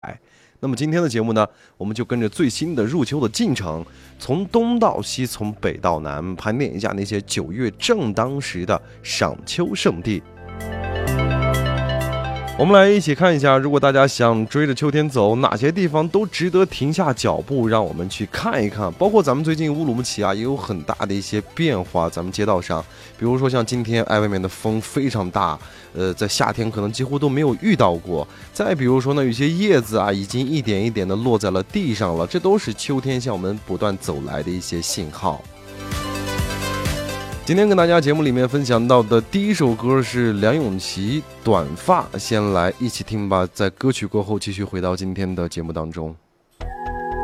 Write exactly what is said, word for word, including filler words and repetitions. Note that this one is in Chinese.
那么今天的节目呢，我们就跟着最新的入秋的进程，从东到西，从北到南，盘点一下那些九月正当时的赏秋圣地。我们来一起看一下，如果大家想追着秋天走，哪些地方都值得停下脚步，让我们去看一看。包括咱们最近乌鲁木齐啊，也有很大的一些变化。咱们街道上，比如说像今天，哎，外面的风非常大，呃，在夏天可能几乎都没有遇到过。再比如说呢，有些叶子啊，已经一点一点的落在了地上了，这都是秋天向我们不断走来的一些信号。今天跟大家节目里面分享到的第一首歌是梁咏琪《短发》，先来一起听吧。在歌曲过后，继续回到今天的节目当中。